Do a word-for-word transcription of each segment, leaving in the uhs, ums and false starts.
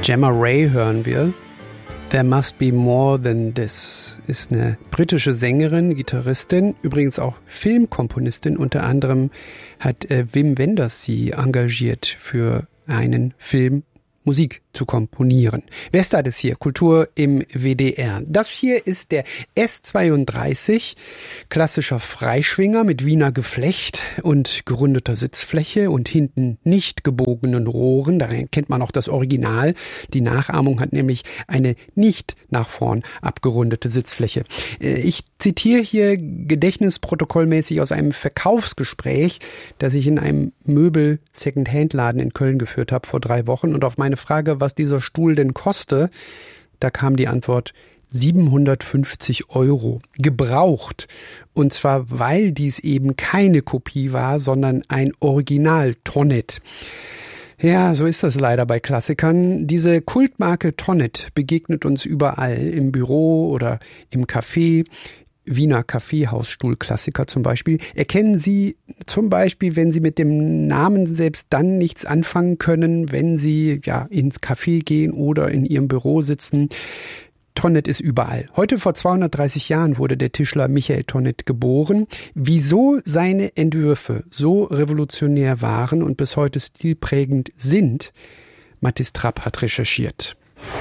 Gemma Ray hören wir. There Must Be More Than This ist eine britische Sängerin, Gitarristin, übrigens auch Filmkomponistin. Unter anderem hat äh, Wim Wenders sie engagiert für einen Film, Musik zu komponieren. Westart ist hier, Kultur im W D R. Das hier ist der S zweiunddreißig, klassischer Freischwinger mit Wiener Geflecht und gerundeter Sitzfläche und hinten nicht gebogenen Rohren. Daran kennt man auch das Original. Die Nachahmung hat nämlich eine nicht nach vorn abgerundete Sitzfläche. Ich zitiere hier gedächtnisprotokollmäßig aus einem Verkaufsgespräch, das ich in einem Möbel-Second-Hand-Laden in Köln geführt habe vor drei Wochen. Und auf meine Frage, was dieser Stuhl denn koste, da kam die Antwort siebenhundertfünfzig Euro. Gebraucht. Und zwar, weil dies eben keine Kopie war, sondern ein Original Tonnet. Ja, so ist das leider bei Klassikern. Diese Kultmarke Tonnet begegnet uns überall, im Büro oder im Café. Wiener Kaffeehausstuhlklassiker zum Beispiel. Erkennen Sie zum Beispiel, wenn Sie mit dem Namen selbst dann nichts anfangen können, wenn Sie ja ins Café gehen oder in Ihrem Büro sitzen. Tonnet ist überall. Heute vor zweihundertdreißig Jahren wurde der Tischler Michael Tonnet geboren. Wieso seine Entwürfe so revolutionär waren und bis heute stilprägend sind, Mathis Trapp hat recherchiert.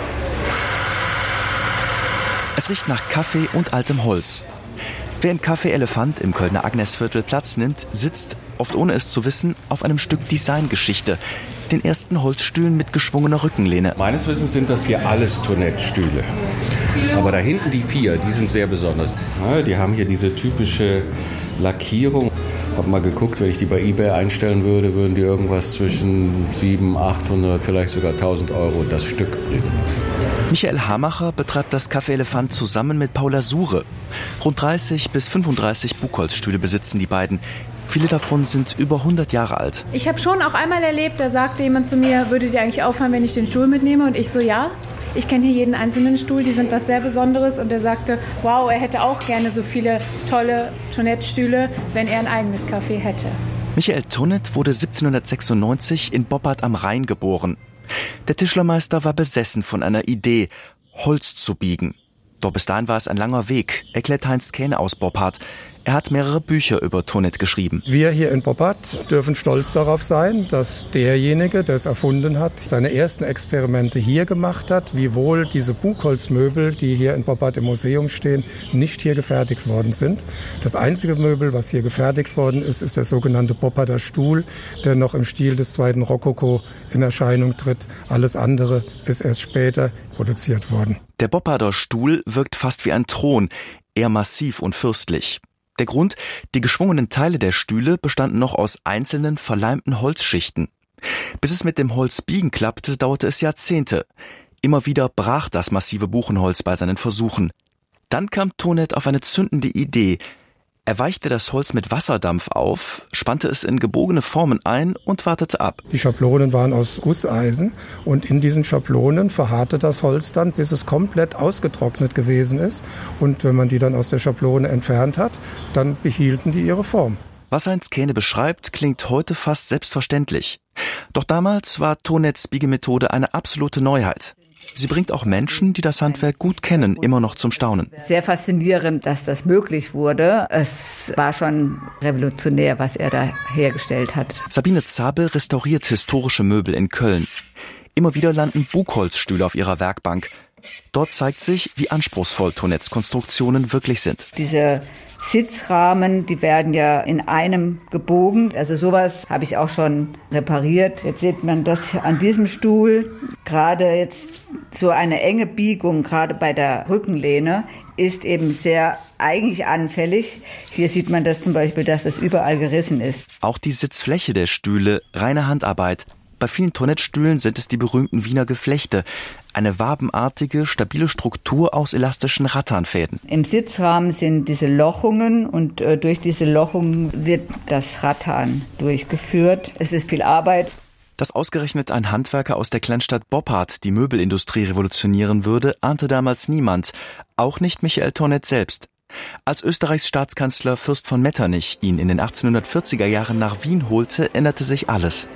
Es riecht nach Kaffee und altem Holz. Wer im Café Elefant im Kölner Agnesviertel Platz nimmt, sitzt, oft ohne es zu wissen, auf einem Stück Designgeschichte, den ersten Holzstühlen mit geschwungener Rückenlehne. Meines Wissens sind das hier alles Tonnettstühle. Aber da hinten die vier, die sind sehr besonders. Ja, die haben hier diese typische Lackierung. Ich habe mal geguckt, wenn ich die bei eBay einstellen würde, würden die irgendwas zwischen siebenhundert, achthundert, vielleicht sogar tausend Euro das Stück bringen. Michael Hamacher betreibt das Café Elefant zusammen mit Paula Sure. Rund dreißig bis fünfunddreißig Buchholzstühle besitzen die beiden. Viele davon sind über hundert Jahre alt. Ich habe schon auch einmal erlebt, da sagte jemand zu mir, würde dir eigentlich auffallen, wenn ich den Stuhl mitnehme? Und ich so, ja. Ich kenne hier jeden einzelnen Stuhl, die sind was sehr Besonderes. Und er sagte, wow, er hätte auch gerne so viele tolle Tonnettstühle, wenn er ein eigenes Café hätte. Michael Tonnet wurde siebzehnhundertsechsundneunzig in Boppard am Rhein geboren. Der Tischlermeister war besessen von einer Idee, Holz zu biegen. Doch bis dahin war es ein langer Weg, erklärt Heinz Kähne aus Boppard. Er hat mehrere Bücher über Tonnet geschrieben. Wir hier in Boppard dürfen stolz darauf sein, dass derjenige, der es erfunden hat, seine ersten Experimente hier gemacht hat, wiewohl diese Buchholzmöbel, die hier in Boppard im Museum stehen, nicht hier gefertigt worden sind. Das einzige Möbel, was hier gefertigt worden ist, ist der sogenannte Bopparder Stuhl, der noch im Stil des zweiten Rokoko in Erscheinung tritt. Alles andere ist erst später produziert worden. Der Bopparder Stuhl wirkt fast wie ein Thron, eher massiv und fürstlich. Der Grund, die geschwungenen Teile der Stühle bestanden noch aus einzelnen verleimten Holzschichten. Bis es mit dem Holzbiegen klappte, dauerte es Jahrzehnte. Immer wieder brach das massive Buchenholz bei seinen Versuchen. Dann kam Tonnet auf eine zündende Idee. Er weichte das Holz mit Wasserdampf auf, spannte es in gebogene Formen ein und wartete ab. Die Schablonen waren aus Gusseisen und in diesen Schablonen verharrte das Holz dann, bis es komplett ausgetrocknet gewesen ist. Und wenn man die dann aus der Schablone entfernt hat, dann behielten die ihre Form. Was Heinz Kähne beschreibt, klingt heute fast selbstverständlich. Doch damals war Tonnets Biegemethode eine absolute Neuheit. Sie bringt auch Menschen, die das Handwerk gut kennen, immer noch zum Staunen. Sehr faszinierend, dass das möglich wurde. Es war schon revolutionär, was er da hergestellt hat. Sabine Zabel restauriert historische Möbel in Köln. Immer wieder landen Buchholzstühle auf ihrer Werkbank. Dort zeigt sich, wie anspruchsvoll Tonnets Konstruktionen wirklich sind. Diese Sitzrahmen, die werden ja in einem gebogen. Also sowas habe ich auch schon repariert. Jetzt sieht man das an diesem Stuhl. Gerade jetzt so eine enge Biegung, gerade bei der Rückenlehne, ist eben sehr eigentlich anfällig. Hier sieht man das zum Beispiel, dass das überall gerissen ist. Auch die Sitzfläche der Stühle, reine Handarbeit. Bei vielen Tonnettstühlen sind es die berühmten Wiener Geflechte. Eine wabenartige, stabile Struktur aus elastischen Rattanfäden. Im Sitzrahmen sind diese Lochungen und äh, durch diese Lochungen wird das Rattan durchgeführt. Es ist viel Arbeit. Dass ausgerechnet ein Handwerker aus der Kleinstadt Boppard die Möbelindustrie revolutionieren würde, ahnte damals niemand. Auch nicht Michael Tonnet selbst. Als Österreichs Staatskanzler Fürst von Metternich ihn in den achtzehnhundertvierziger Jahren nach Wien holte, änderte sich alles.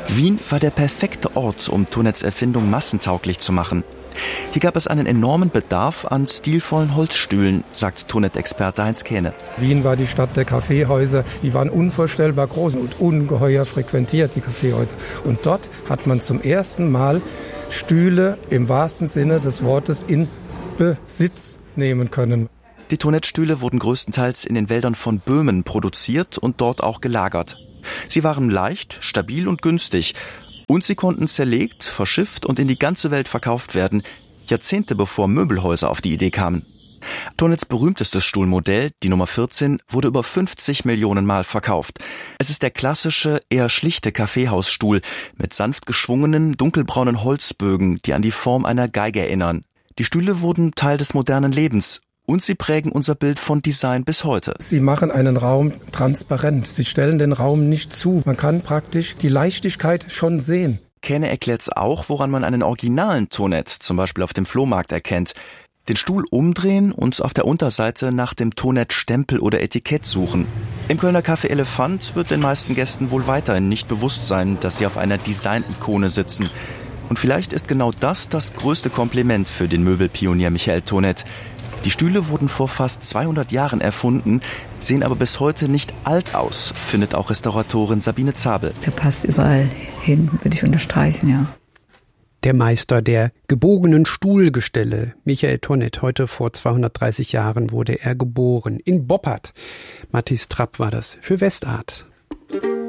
Wien war der perfekte Ort, um Tonets Erfindung massentauglich zu machen. Hier gab es einen enormen Bedarf an stilvollen Holzstühlen, sagt Tonet-Experte Heinz Kähne. Wien war die Stadt der Kaffeehäuser. Die waren unvorstellbar groß und ungeheuer frequentiert, die Kaffeehäuser. Und dort hat man zum ersten Mal Stühle im wahrsten Sinne des Wortes in Besitz nehmen können. Die Tonet-Stühle wurden größtenteils in den Wäldern von Böhmen produziert und dort auch gelagert. Sie waren leicht, stabil und günstig. Und sie konnten zerlegt, verschifft und in die ganze Welt verkauft werden, Jahrzehnte bevor Möbelhäuser auf die Idee kamen. Tonets berühmtestes Stuhlmodell, die Nummer vierzehn, wurde über fünfzig Millionen Mal verkauft. Es ist der klassische, eher schlichte Kaffeehausstuhl mit sanft geschwungenen, dunkelbraunen Holzbögen, die an die Form einer Geige erinnern. Die Stühle wurden Teil des modernen Lebens. Und sie prägen unser Bild von Design bis heute. Sie machen einen Raum transparent. Sie stellen den Raum nicht zu. Man kann praktisch die Leichtigkeit schon sehen. Kähne erklärt auch, woran man einen originalen Tonet, zum Beispiel auf dem Flohmarkt, erkennt. Den Stuhl umdrehen und auf der Unterseite nach dem Tonet-Stempel oder Etikett suchen. Im Kölner Café Elefant wird den meisten Gästen wohl weiterhin nicht bewusst sein, dass sie auf einer Design-Ikone sitzen. Und vielleicht ist genau das das größte Kompliment für den Möbelpionier Michael Tonet. Die Stühle wurden vor fast zweihundert Jahren erfunden, sehen aber bis heute nicht alt aus, findet auch Restauratorin Sabine Zabel. Der passt überall hin, würde ich unterstreichen, ja. Der Meister der gebogenen Stuhlgestelle, Michael Tonet. Heute vor zweihundertdreißig Jahren wurde er geboren. In Boppard. Mathis Trapp war das für Westart.